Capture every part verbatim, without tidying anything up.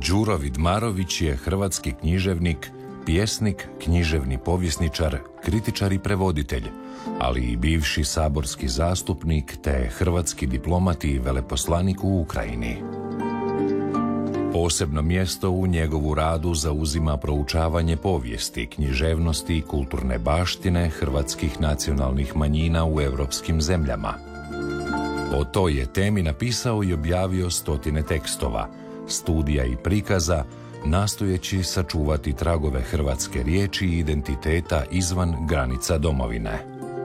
Đuro Vidmarović je hrvatski književnik, pjesnik, književni povjesničar, kritičar i prevoditelj, ali i bivši saborski zastupnik te hrvatski diplomat i veleposlanik u Ukrajini. Posebno mjesto u njegovu radu zauzima proučavanje povijesti, književnosti i kulturne baštine hrvatskih nacionalnih manjina u europskim zemljama. O toj je temi napisao i objavio stotine tekstova, studija i prikaza, nastojeći sačuvati tragove hrvatske riječi i identiteta izvan granica domovine.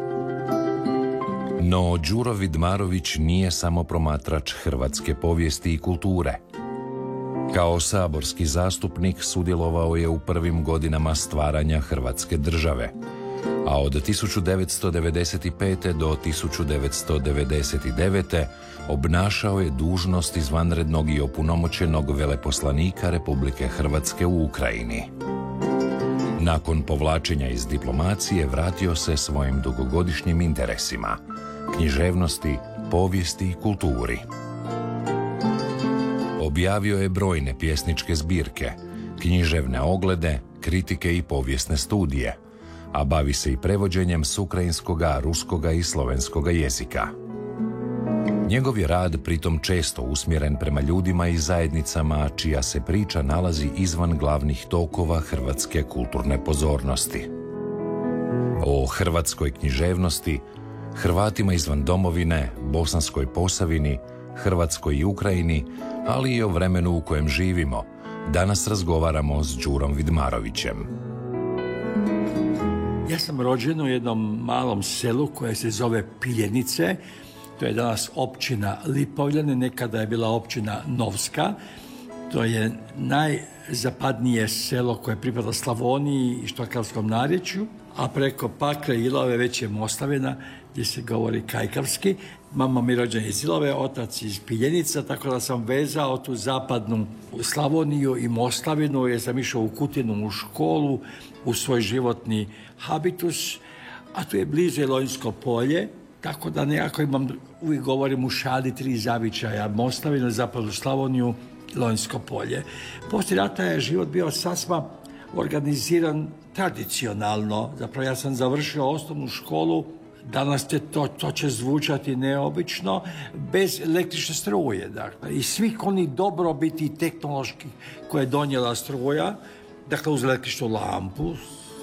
No, Đuro Vidmarović nije samo promatrač hrvatske povijesti i kulture. Kao saborski zastupnik sudjelovao je u prvim godinama stvaranja Hrvatske države, a od tisuću devetsto devedeset pete. do tisuću devetsto devedeset devete. obnašao je dužnost izvanrednog i opunomoćenog veleposlanika Republike Hrvatske u Ukrajini. Nakon povlačenja iz diplomacije vratio se svojim dugogodišnjim interesima, književnosti, povijesti i kulturi. Objavio je brojne pjesničke zbirke, književne oglede, kritike i povijesne studije, a bavi se i prevođenjem s ukrajinskoga, ruskoga i slovenskoga jezika. Njegov je rad pritom često usmjeren prema ljudima i zajednicama čija se priča nalazi izvan glavnih tokova hrvatske kulturne pozornosti. O hrvatskoj književnosti, Hrvatima izvan domovine, Bosanskoj Posavini, Hrvatskoj i Ukrajini, ali i o vremenu u kojem živimo, danas razgovaramo s Đurom Vidmarovićem. Ja sam rođen u jednom malom selu koje se zove Piljenice. To je danas općina Lipovljane, nekada je bila općina Novska. To je najzapadnije selo koje pripada Slavoniji i štokavskom narječju, a preko Pakle i Ilove već je Moslavina gdje se govori kajkavski. Mama mi rođena iz Ilove, otac iz Piljenica, tako da sam vezao tu zapadnu Slavoniju i Moslavinu, jer sam išao u Kutinu u školu, u svoj životni habitus, a tu je bliže Lonjsko polje, tako da nekako imam, uvijek govorim u šali, tri zavičaja: Moslavinu, zapadnu Slavoniju, Lonjsko polje. Poslije rata je život bio sasma organiziran tradicionalno. Zapravo ja sam završio osnovnu školu, danas te to, to će zvučati neobično, bez električne struje. Dakle, i svih onih dobrobiti tehnoloških koje je donijela struja, dakle uz električnu lampu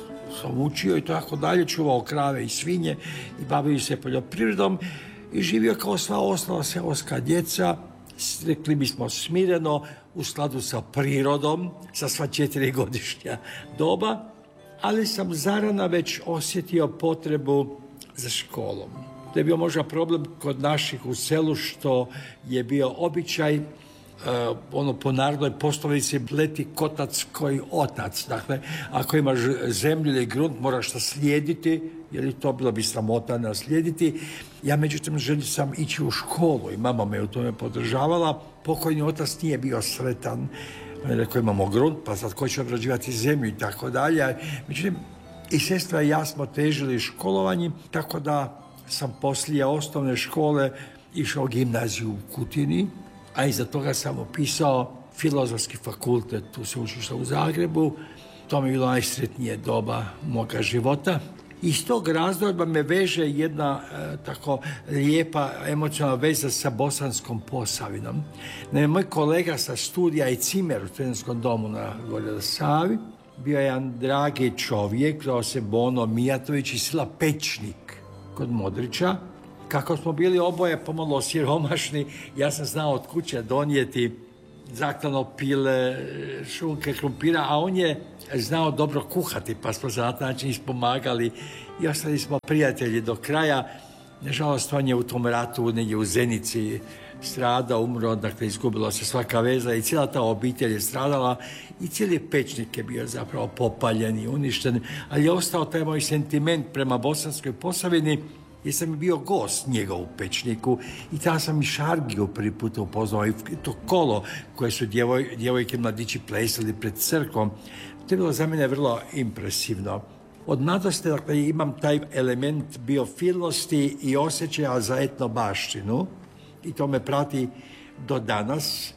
sam učio i tako dalje, čuvao krave i svinje i bavio se poljoprivredom i živio kao sva ostala seoska djeca, rekli bismo smireno, u skladu sa prirodom, sa sva četiri godišnja doba, ali sam zarana već osjetio potrebu za školom. To je bio možda problem kod naših u selu, što je bio običaj, Uh, ono po narodnoj poslovici leti kotac koji otac. Dakle, ako imaš zemlju ili grunt, moraš naslijediti, jer i to bilo bi sramota naslijediti. Ja međutim želio sam ići u školu i mama me u tome podržavala. Pokojni otac nije bio sretan. On je rekao, imamo grunt, pa sad ko će obrađivati zemlju i tako dalje. Međutim, i sestra i ja smo težili školovanjem, tako da sam poslije osnovne škole išao u gimnaziju u Kutini, a iza toga sam upisao Filozofski fakultet u sveučilištu u Zagrebu. To mi je bilo najsretnije doba moga života. Iz tog razdoblja me veže jedna e, tako lijepa emocionalna veza sa Bosanskom Posavinom. Ne, moj kolega sa studija i cimer u studentskom domu na Gore na Savi bio je jedan dragi čovjek, zvao se Bono Mijatović iz sela Pečnik kod Modrića. Kako smo bili oboje pomalo siromašni, ja sam znao od kuće donijeti zaklano pile, šunke, krumpira, a on je znao dobro kuhati, pa smo se na taj način ispomagali i ostali smo prijatelji do kraja. Nažalost, on je u tom ratu negdje u Zenici stradao, umro, dakle izgubila se svaka veza i cijela ta obitelj je stradala i cijeli Pečnik je bio zapravo popaljen i uništen, ali je ostao taj moj sentiment prema Bosanskoj Posavini, jer sam bio gost njega u Pečniku i tada sam i Šargiju prvi put upoznao i to kolo koje su djevoj, djevojke mladići plesali pred crkvom. To je bilo za mene vrlo impresivno. Od mladosti, dakle, imam taj element biofilnosti i osjećaja za etnobaštinu i to me prati do danas.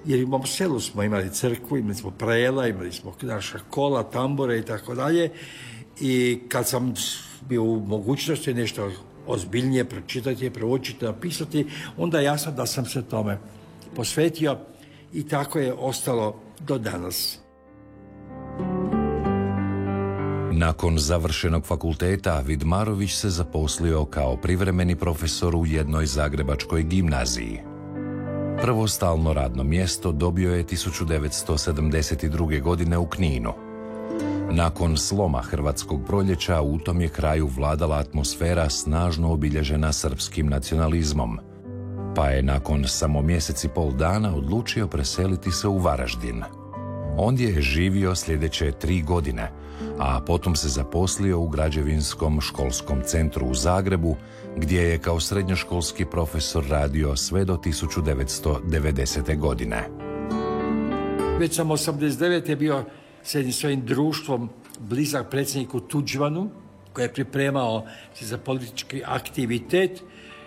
jer u mom selu smo imali crkvu, imali smo prela, imali smo naša kola, tambure i tako dalje. I kad sam bio u mogućnosti nešto ozbiljnije pročitati, proučiti, napisati, onda je jasno da sam se tome posvetio i tako je ostalo do danas. Nakon završenog fakulteta, Vidmarović se zaposlio kao privremeni profesor u jednoj zagrebačkoj gimnaziji. Prvo stalno radno mjesto dobio je tisuću devetsto sedamdeset druge. godine u Kninu. Nakon sloma Hrvatskog proljeća u tom je kraju vladala atmosfera snažno obilježena srpskim nacionalizmom, pa je nakon samo mjesec i pol dana odlučio preseliti se u Varaždin. Ondje je živio sljedeće tri godine, a potom se zaposlio u Građevinskom školskom centru u Zagrebu, gdje je kao srednjoškolski profesor radio sve do tisuću devetsto devedesete. godine. Već sam osamdeset devete bio s jednim svojim društvom blizak predsjedniku Tuđmanu, koji je pripremao se za politički aktivitet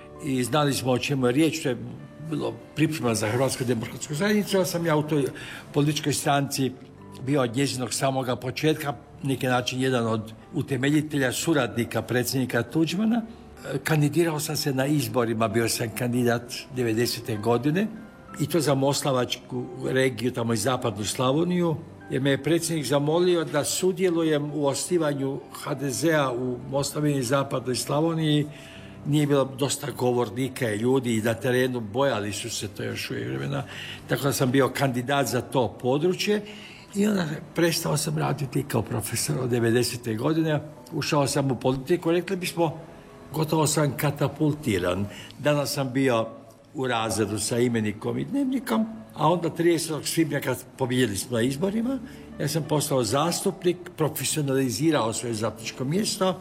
i znali smo o čemu je riječ. To je bilo priprema za Hrvatsku demokratsku zajednicu, a sam ja u toj političkoj stranci bio od njezinog samoga početka, neki način jedan od utemeljitelja, suradnika predsjednika Tuđmana. Kandidirao sam se na izborima, bio sam kandidat devedesete. godine i to za Moslavačku regiju, tamo i zapadnu Slavoniju, jer me je predsjednik zamolio da sudjelujem u osnivanju ha de zea u Moslavini i zapadnoj Slavoniji. Nije bilo dosta govornika i ljudi i na terenu, bojali su se to još uvijek vremena, tako da sam bio kandidat za to područje i onda prestao sam raditi kao profesor od devedesete. godine. Ušao sam u politiku, rekli bismo, gotovo sam katapultiran. Danas sam bio u razredu sa imenikom i dnevnikom, a onda tridesetog svibnja kad pobijedili smo na izborima, ja sam postao zastupnik, profesionalizirao svoje zastupničko mjesto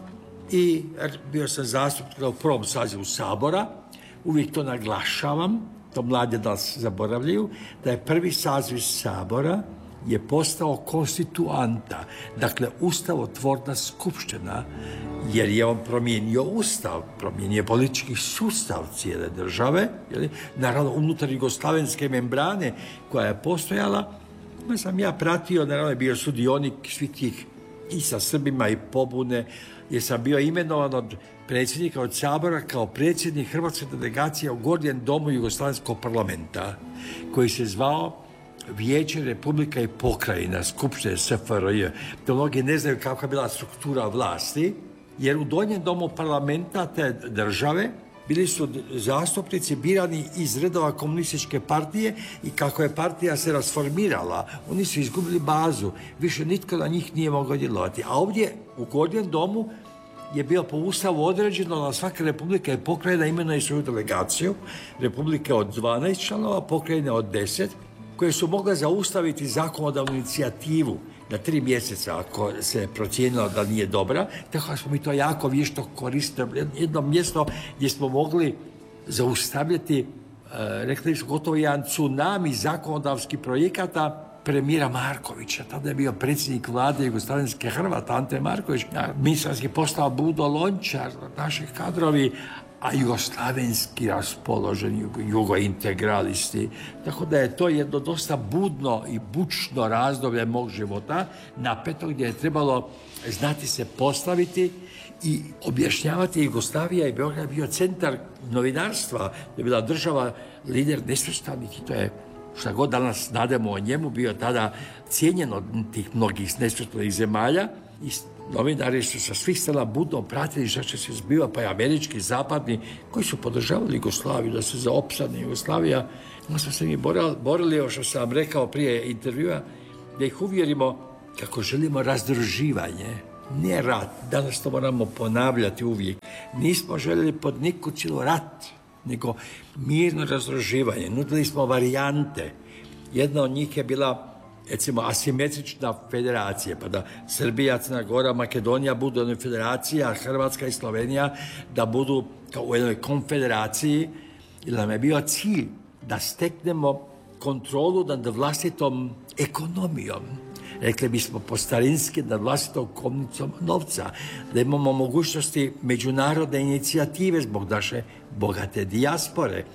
i bio sam zastupnik u prvom sazivu Sabora. Uvijek to naglašavam, to mlade danas zaboravljaju, da je prvi saziv Sabora je postao konstituanta, dakle ustavotvorna skupština, jer je on promijenio ustav, promijenio politički sustav cijele države, jeli? Naravno unutar jugoslavenske membrane koja je postojala. Pa sam ja pratio, naravno je bio sudionik svih tih i sa Srbima i pobune, jer sam bio imenovan od predsjednika od Sabora kao predsjednik Hrvatske delegacije u Gornjem domu Jugoslavenskog parlamenta, koji se zvao Vijeće Republika i Pokrajina, Skupštine S F R J. To mnogi ne znaju kakva je bila struktura vlasti, jer u Donjem domu parlamenta te države bili su zastupnici birani iz redova komunističke partije i kako je partija se rasformirala, oni su izgubili bazu, više nitko na njih nije mogao djelovati. A ovdje u Gornjem domu je bilo po ustavu određeno da svaka republika i pokrajina imenuje svoju delegaciju, republike od dvanaest članova, pokrajine od deset, koje su mogle zaustaviti zakonodavnu inicijativu na tri mjeseca ako se procijenilo da nije dobra, tako da smo mi to jako vješto koristili. Jedno mjesto gdje smo mogli zaustavljati, rekli su, gotovo jedan tsunami zakonodavskih projekata premijera Markovića. Tada je bio predsjednik vlade Jugoslavenske Hrvata, Ante Marković, ministarski postao Budo Lončar, naši kadrovi, a jugoslavenski raspoloženi jugointegralisti. Tako da je to jedno dosta budno i bučno razdoblje mog života, napeto, gdje je trebalo znati se postaviti i objašnjavati. Jugoslavija i Beograd je bio centar novinarstva, je bila država, lider nesvrstanih, i to je, šta god danas nademo o njemu, bio tada cijenjen od tih mnogih nesvrstanih zemalja i novinari su sa svih strana budno pratili što će se zbiva, pa i američki, zapadni, koji su podržavali Jugoslaviju, da se zaopstane Jugoslavija. Onda smo se mi borili, što sam vam rekao prije intervjua, da ih uvjerimo kako želimo razdruživanje, ne rat. Danas to moramo ponavljati uvijek. Nismo željeli pod niku cijelu rat, nego mirno razdruživanje. Nudili smo varijante. Jedna od njih je bila, recimo, asimetrična federacija, pa da Srbija, Crna Gora, Makedonija budu jednoj federaciji, a Hrvatska i Slovenija da budu kao u jednoj konfederaciji, jer nam je bio cilj da steknemo kontrolu nad vlastitom ekonomijom. Rekli bismo po starinski, nad vlastitom komnicom novca, da imamo mogućnosti međunarodne inicijative zbog naše bogate dijaspore,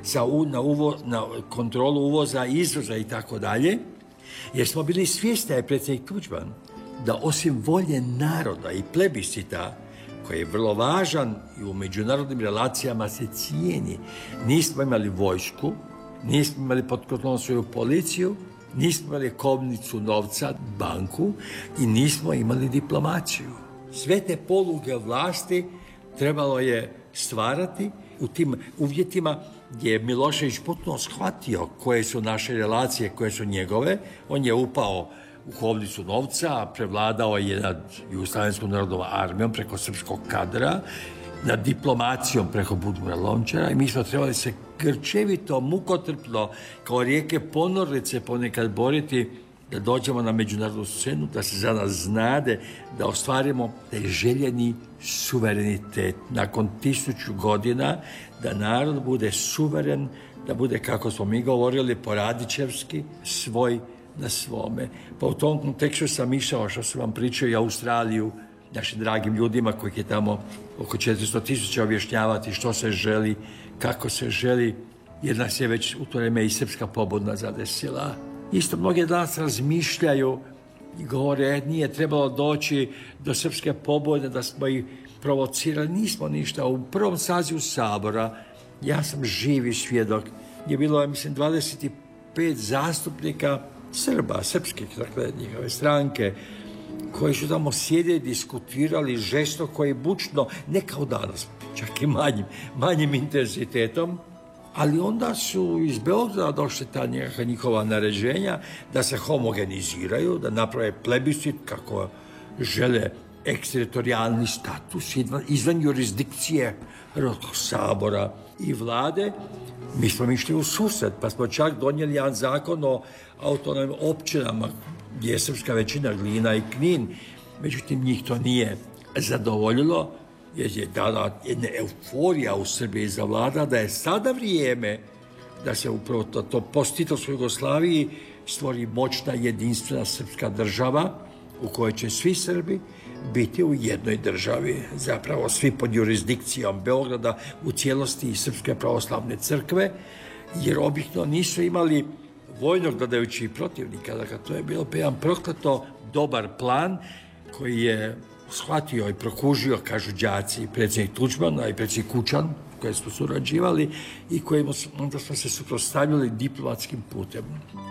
za u, na, uvo, na kontrolu uvoza, izvoza i tako dalje, jer smo bili svjesni, da je predsjednik Tuđman, da osim volje naroda i plebiscita, koji je vrlo važan i u međunarodnim relacijama se cijeni, nismo imali vojsku, nismo imali pod kontrolom svoju policiju, nismo imali kovnicu novca, banku i nismo imali diplomaciju. Sve te poluge vlasti trebalo je stvarati u tim uvjetima gdje je Milošević potpuno shvatio koje su naše relacije, koje su njegove. On je upao u kovnicu novca, prevladao je nad Jugoslavenskom narodnom armijom preko srpskog kadra, nad diplomacijom preko Budimira Lončara i mi smo trebali se grčevito, mukotrpno, kao rijeke ponornice ponekad boriti da dođemo na međunarodnu scenu, da se za nas znade, da ostvarimo taj željeni suverenitet. Nakon tisuću godina da narod bude suveren, da bude, kako smo mi govorili, poradičevski, svoj na svome. Pa u tom kontekstu sam išao, što sam vam pričao, i Australiju, našim dragim ljudima kojih je tamo oko četiristo tisuća, objašnjavati što se želi, kako se želi, jer nas je već u to vrijeme i srpska pobuna zadesila. Isto mnogi danas razmišljaju i govore, nije trebalo doći do srpske pobune, da smo ih provocirali. Nismo ništa. U prvom sazivu Sabora, ja sam živi svjedok, je bilo, mislim, dvadeset pet zastupnika Srba, srpskih, dakle, njihove stranke, koji su tamo sjedili, diskutirali žestoko i bučno, ne kao danas, čak i manjim, manjim intenzitetom, ali onda su iz Beograda došli ta njihova naređenja da se homogeniziraju, da naprave plebiscit kako žele eksteritorijalni status izvan jurisdikcije Hrvatskog sabora i vlade. Mi smo išli u susret, pa smo čak donijeli jedan zakon o autonomnim općinama gdje je srpska većina, Glina i Knin. Međutim, njih to nije zadovoljilo, jer je dala jedna euforija u Srbiji zavlada da je sada vrijeme da se upravo to, to post-titulskoj Jugoslaviji stvori moćna, jedinstvena srpska država u kojoj će svi Srbi biti u jednoj državi, zapravo svi pod jurisdikcijom Beograda u cijelosti i Srpske pravoslavne crkve, jer objektivno nisu imali vojnog gledajući protivnika. Dakle, to je bilo jedan prokleto dobar plan koji je shvatio i prokužio, kažu đaci, i predsjednik Tuđman, a i predsjednik Kučan, koje smo surađivali i kojima onda smo se suprotstavljali diplomatskim putem.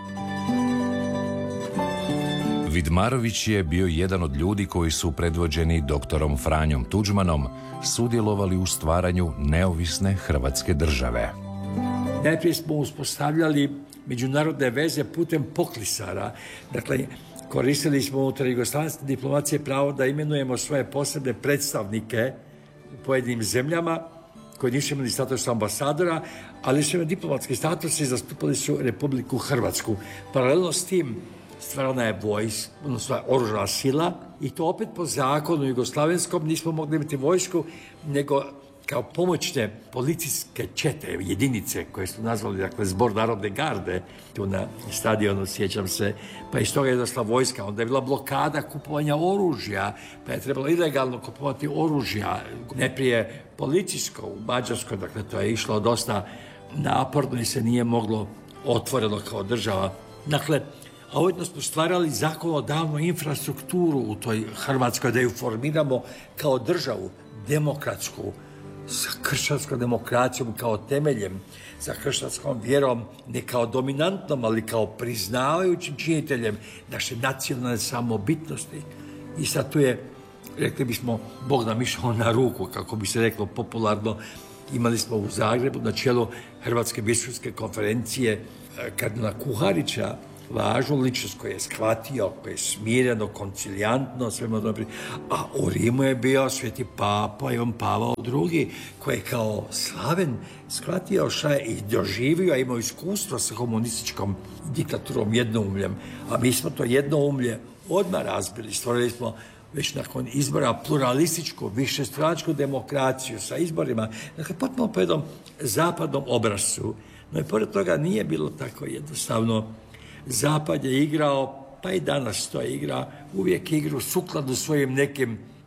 Vidmarović je bio jedan od ljudi koji su predvođeni doktorom Franjom Tuđmanom sudjelovali u stvaranju neovisne Hrvatske države. Najprije smo uspostavljali međunarodne veze putem poklisara. Dakle, koristili smo unutar jugoslavenske diplomacije pravo da imenujemo svoje posebne predstavnike u pojedinim zemljama koji nisu imali status ambasadora, ali su imali diplomatski status i zastupali su Republiku Hrvatsku. Paralelno s tim stvarana je vojska, odnosno oružana sila, i to opet po zakonu jugoslavenskom nismo mogli imati vojsku, nego kao pomoćne policijske čete, jedinice koje su nazvali, dakle, Zbor narodne garde, tu na stadionu, sjećam se, pa iz toga je došla vojska. Onda je bila blokada kupovanja oružja, pa je trebalo ilegalno kupovati oružja, najprije policijsko u Mađarskoj, dakle, to je išlo dosta naporno i se nije moglo otvoreno kao država. Dakle, a ujedno smo stvarali zakonodavnu infrastrukturu u toj Hrvatskoj da ju formiramo kao državu, demokratsku, sa kršćanskom demokracijom kao temeljem, sa kršćanskom vjerom, ne kao dominantnom, ali kao priznavajućim činiteljem naše nacionalne samobitnosti. I sad tu je, rekli bismo, Bog nam išao na ruku, kako bi se reklo popularno. Imali smo u Zagrebu na čelu Hrvatske biskupske konferencije kardinala Kuharića, važnu ličnost koji je shvatio, koji je smireno, koncilijantno, svema dobro. A u Rimu je bio sveti papa Ivan Pavao drugi, koji je kao slaven shvatio šta je i doživio, a imao iskustvo sa komunističkom diktaturom jednoumljem. A mi smo to jednoumlje odmah razbili. Stvorili smo već nakon izbora pluralističku, višestranačku demokraciju sa izborima. Dakle, potpuno po jednom zapadnom obrazcu. No i pored toga nije bilo tako jednostavno. Zapad je igrao, pa i danas to igra, uvijek igru sukladno svojim nekim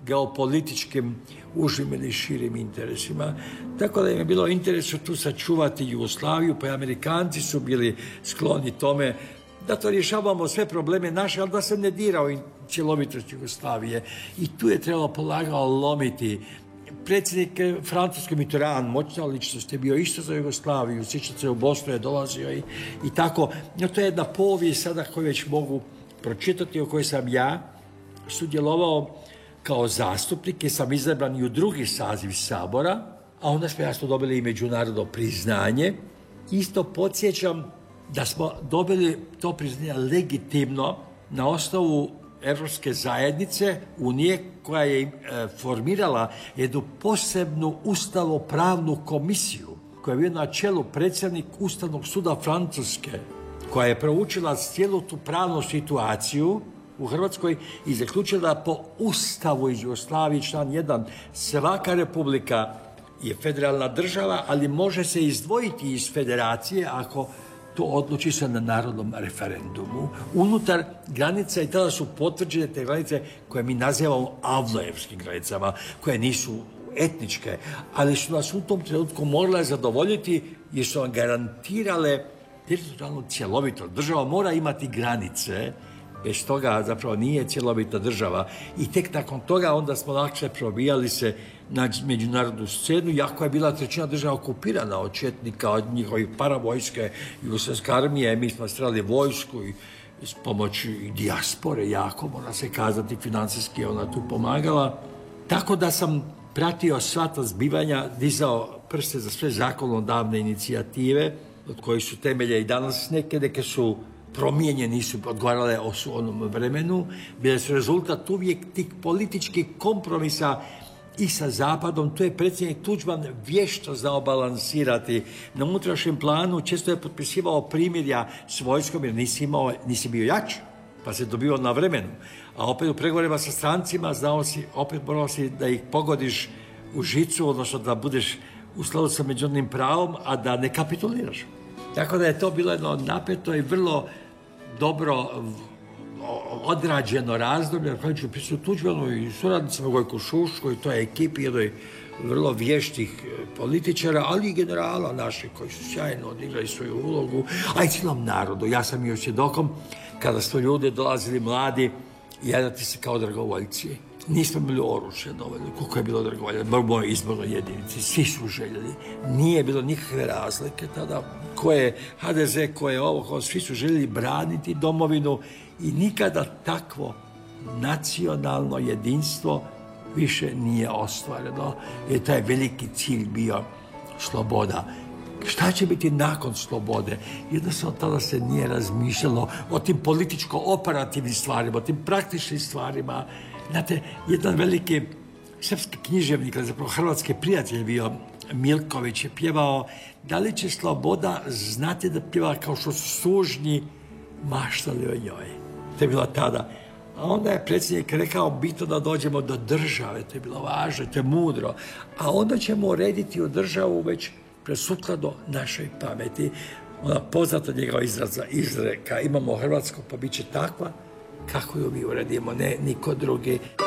geopolitičkim užim ili širim interesima. Tako da im je bilo interesu tu sačuvati Jugoslaviju, pa i Amerikanci su bili skloni tome da to rješavamo sve probleme naše, ali da se ne dira u cjelovitost Jugoslavije. I tu je trebalo polagano lomiti. Predsjednik Francuski Mitterrand, moćna ličnost, je bio isto za Jugoslaviju, sjećate se, u Bosnu je dolazio i, i tako. No, to je jedna povijest sada koju već mogu pročitati, o kojoj sam ja sudjelovao kao zastupnik, jer sam izabran i u drugi saziv Sabora, a onda smo jasno dobili i međunarodno priznanje. Isto podsjećam da smo dobili to priznanje legitimno na osnovu Europske zajednice, Unije, koja je e, formirala jednu posebnu ustavno-pravnu komisiju, koja je bio na čelu predsjednik Ustavnog suda Francuske, koja je proučila cijelu tu pravnu situaciju u Hrvatskoj i zaključila po Ustavu iz Jugoslavije, član jedan, svaka republika je federalna država, ali može se izdvojiti iz federacije ako to odluči se na narodnom referendumu. Unutar granica i tada su potvrđene te granice koje mi nazivamo avlojevskim granicama, koje nisu etničke, ali su nas u tom trenutku morale zadovoljiti jer su nam garantirale teritorijalnu cjelovitost. Država mora imati granice, bez toga zapravo nije cjelovita država. I tek nakon toga onda smo lakše probijali se na međunarodnu scenu, iako je bila trećina država okupirana od četnika, od njihovih paravojske, jugoslavijske armije, mi smo strali vojsku i s pomoću i dijaspore, jako, mora se kazati, financijski ona tu pomagala. Tako da sam pratio sva ta zbivanja, dizao prste za sve zakonodavne inicijative, od kojih su temelje i danas neke, neke su promijenjene, nisu odgovarale o onom vremenu, bile su rezultat uvijek tih političkih kompromisa i sa Zapadom. Tu je predsjednik Tuđman vješto znao balansirati. Na unutrašnjem planu često je potpisivao primirja s vojskom jer nisi, imao, nisi bio jač, pa se dobio na vremenu. A opet u pregovorima sa strancima znao si, opet morao si da ih pogodiš u žicu, odnosno da budeš u skladu sa međunarodnim pravom, a da ne kapituliraš. Tako da je to bilo jedno napeto i vrlo dobro odrađeno razdoblje, na kojem ću pisati Tuđmanu i suradnicama Gojku Šuškoj, to je ekipi jednoj vrlo vještih političara, ali i generala naših koji su sjajno odigrali svoju ulogu, a i cijelom narodu. Ja sam još svjedokom kada su ljudi dolazili mladi jedati se kao dragovoljci. Nismo imali oružje dovoljno, koliko je bilo dragovolja, u mojoj izbornoj jedinici, svi su željeli. Nije bilo nikakve razlike tada, ko je ha de ze, ko je ovo, ko, svi su željeli braniti domovinu i nikada takvo nacionalno jedinstvo više nije ostvareno, jer taj veliki cilj bio sloboda. Šta će biti nakon slobode? Jednostavno tada se nije razmišljalo o tim političko-operativnim stvarima, o tim praktičnim stvarima. Znate, jedan veliki srpski književnik, zapravo hrvatski prijatelj bio, Milković, je pjevao da li će sloboda znati da pjeva kao što su sužnji maštali o njoj. To je bilo tada. A onda je predsjednik rekao bitno da dođemo do države, to je bilo važno, to je mudro. A onda ćemo urediti u državu već presukladno našoj pameti. Ona poznata njegova izraza, izreka, imamo Hrvatsku pa bit će takva kako ju mi uredimo, ne niko drugi.